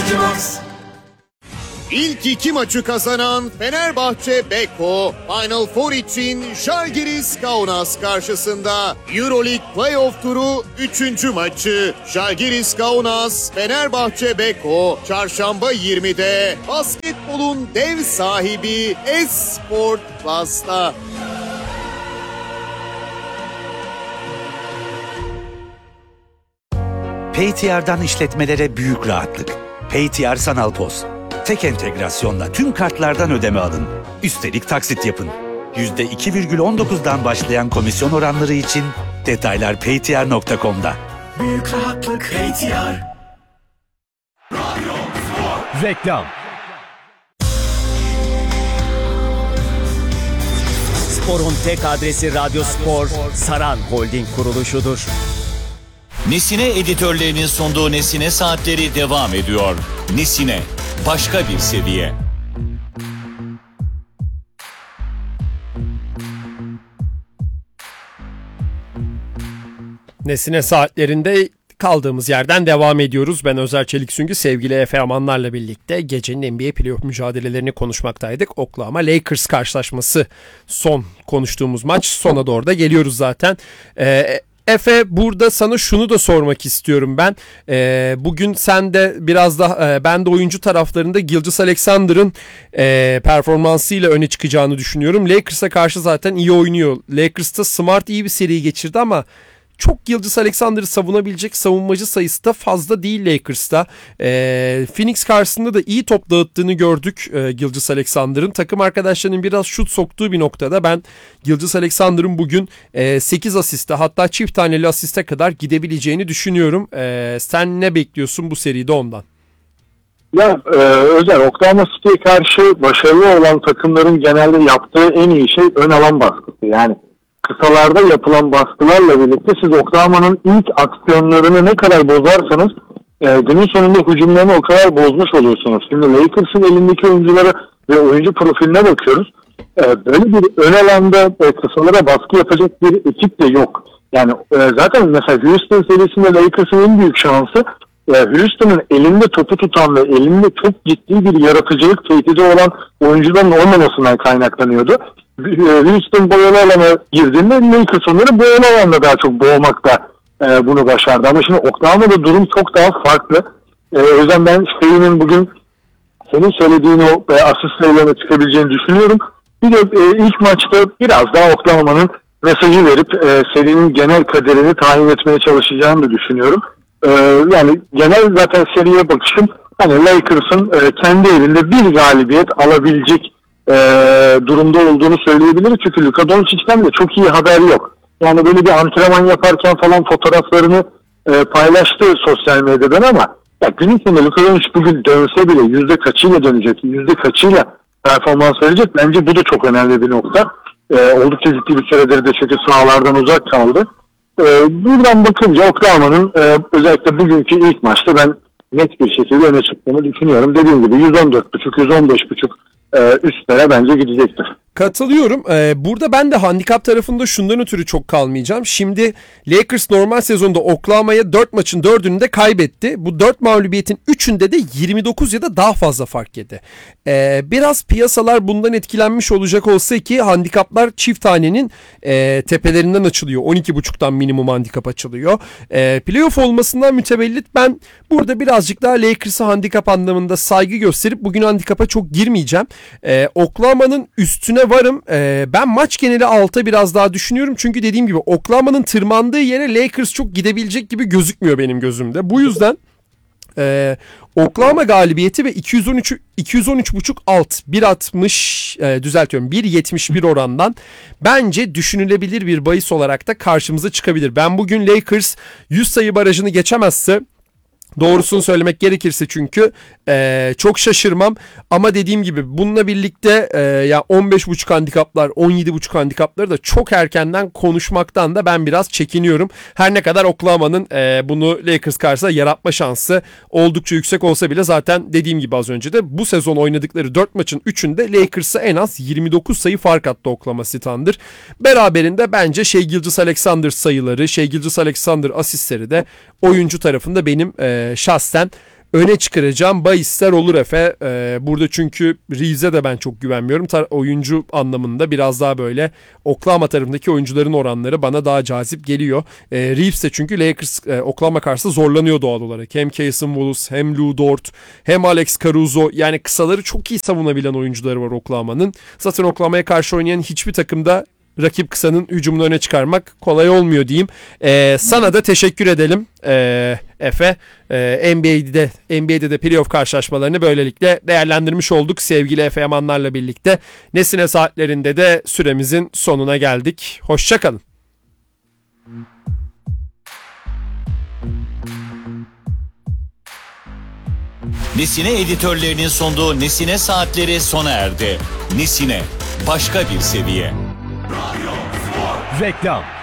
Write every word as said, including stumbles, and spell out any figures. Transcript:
İlk iki maçı kazanan Fenerbahçe Beko, Final Four için Žalgiris Kaunas karşısında. Euroleague Playoff Turu üçüncü maçı. Žalgiris Kaunas, Fenerbahçe Beko, Çarşamba yirmide basketbolun dev sahibi Esport Plus'ta. Paytr'dan işletmelere büyük rahatlık. Paytr Sanal Poz. Tek entegrasyonla tüm kartlardan ödeme alın. Üstelik taksit yapın. yüzde iki virgül on dokuzdan başlayan komisyon oranları için detaylar paytr nokta com'da. Büyük rahatlık Paytr. Reklam. Spor'un tek adresi Radyo Spor, Saran Holding kuruluşudur. Nesine editörlerinin sunduğu Nesine Saatleri devam ediyor. Nesine, başka bir seviye. Nesine Saatlerinde kaldığımız yerden devam ediyoruz. Ben Özer Çelik Süngü, sevgili Efe Amanlar'la birlikte gecenin N B A playoff mücadelelerini konuşmaktaydık. Oklahoma Lakers karşılaşması son konuştuğumuz maç. Sona doğru da geliyoruz zaten. Ee, Efe, burada sana şunu da sormak istiyorum ben. Ee, bugün sen de biraz da e, ben de oyuncu taraflarında Gilgeous-Alexander'ın e, performansıyla öne çıkacağını düşünüyorum. Lakers'a karşı zaten iyi oynuyor. Lakers'ta Smart iyi bir seri geçirdi ama çok Gilgeous-Alexander'ı savunabilecek savunmacı sayısı da fazla değil Lakers'ta. Ee, Phoenix karşısında da iyi top dağıttığını gördük e, Gilgeous-Alexander'ın. Takım arkadaşlarının biraz şut soktuğu bir noktada ben Gilgeous-Alexander'ın bugün e, sekiz asiste, hatta çift taneli asiste kadar gidebileceğini düşünüyorum. E, sen ne bekliyorsun bu seride ondan? Ya e, Özer, Oklahoma City'ye karşı başarılı olan takımların genelde yaptığı en iyi şey ön alan baskısı. Yani kısalarda yapılan baskılarla birlikte siz Oklahoma'nın ilk aksiyonlarını ne kadar bozarsanız e, günün sonunda hücumlarını o kadar bozmuş oluyorsunuz. Şimdi Lakers'ın elindeki oyunculara ve oyuncu profiline bakıyoruz. E, böyle bir ön alanda e, kısalara baskı yapacak bir ekip de yok. Yani e, zaten mesela Houston serisinde Lakers'ın en büyük şansı e, Houston'ın elinde topu tutan ve elinde çok ciddi bir yaratıcılık tehdidi olan oyuncuların olmamasından kaynaklanıyordu. Houston boyalı alana girdiğinde Lakers onları boyalı alanda daha çok boğmakta e, bunu başardı. Ama şimdi Oklahoma'da durum çok daha farklı. E, o yüzden ben Shay'nin bugün senin söylediğin o e, asist sayılarına çıkabileceğini düşünüyorum. Bir de e, ilk maçta biraz daha Oklahoma'nın mesajı verip e, serinin genel kaderini tayin etmeye çalışacağını da düşünüyorum. E, yani genel zaten seriye bakışım hani Lakers'ın e, kendi evinde bir galibiyet alabilecek E, durumda olduğunu söyleyebiliriz. Çünkü Luka Doncic'ten de çok iyi haber yok. Yani böyle bir antrenman yaparken falan fotoğraflarını e, paylaştı sosyal medyadan ama ya günün sonunda Luka Doncic bugün dönse bile yüzde kaçıyla dönecek, yüzde kaçıyla performans verecek. Bence bu da çok önemli bir nokta. E, oldukça ciddi bir süredir de çünkü sahalardan uzak kaldı. E, buradan bakınca Oklahoma'nın e, özellikle bugünkü ilk maçta ben net bir şekilde öne çıktığını düşünüyorum. Dediğim gibi yüz on dört buçuk yüz on beş buçuk Ee, üstlere bence gidecektir. Katılıyorum. Ee, burada ben de handikap tarafında şundan ötürü çok kalmayacağım. Şimdi Lakers normal sezonda Oklahoma'ya dört maçın dördünü de kaybetti. Bu dört mağlubiyetin üçünde de yirmi dokuz ya da daha fazla fark yedi. Ee, biraz piyasalar bundan etkilenmiş olacak olsa ki handikaplar çift tanenin e, tepelerinden açılıyor. on iki buçuktan minimum handikap açılıyor. E, playoff olmasından mütevellit ben burada birazcık daha Lakers'a handikap anlamında saygı gösterip bugün handikapa çok girmeyeceğim. E, Oklahoma'nın üstüne varım. Ee, ben maç geneli alta biraz daha düşünüyorum. Çünkü dediğim gibi Oklahoma'nın tırmandığı yere Lakers çok gidebilecek gibi gözükmüyor benim gözümde. Bu yüzden e, Oklahoma galibiyeti ve iki yüz on üç iki yüz on üç buçuk alt bir altmış e, düzeltiyorum bir yetmiş bir orandan bence düşünülebilir bir bahis olarak da karşımıza çıkabilir. Ben bugün Lakers yüz sayı barajını geçemezse, doğrusunu söylemek gerekirse çünkü e, çok şaşırmam ama dediğim gibi bununla birlikte e, ya on beş buçuk handikaplar, on yedi buçuk handikapları da çok erkenden konuşmaktan da ben biraz çekiniyorum. Her ne kadar Oklahoma'nın e, bunu Lakers karşısında yaratma şansı oldukça yüksek olsa bile zaten dediğim gibi az önce de bu sezon oynadıkları dört maçın üçünde Lakers'a en az yirmi dokuz sayı fark attı Oklahoma City Thunder. Beraberinde bence Shai Gilgeous-Alexander sayıları, Shai Gilgeous-Alexander asistleri de oyuncu tarafında benim e, şahsen öne çıkaracağım bahisler olur Efe. Ee, burada çünkü Reeves'e de ben çok güvenmiyorum. Tar- oyuncu anlamında biraz daha böyle Oklahoma tarafındaki oyuncuların oranları bana daha cazip geliyor. Ee, Reeves de çünkü Lakers e, Oklahoma karşısında zorlanıyor doğal olarak. Hem Cason Wallace hem Lou Dort hem Alex Caruso, yani kısaları çok iyi savunabilen oyuncuları var Oklahoma'nın. Zaten Oklahoma'ya karşı oynayan hiçbir takımda rakip kısanın hücumunu öne çıkarmak kolay olmuyor diyeyim. Ee, sana da teşekkür edelim ee, Efe. Ee, N B A'de N B A'de de playoff karşılaşmalarını böylelikle değerlendirmiş olduk sevgili Efe Yamanlar'la birlikte. Nesine saatlerinde de süremizin sonuna geldik. Hoşça kalın. Nesine editörlerinin sunduğu Nesine Saatleri sona erdi. Nesine, başka bir seviye. Reklam.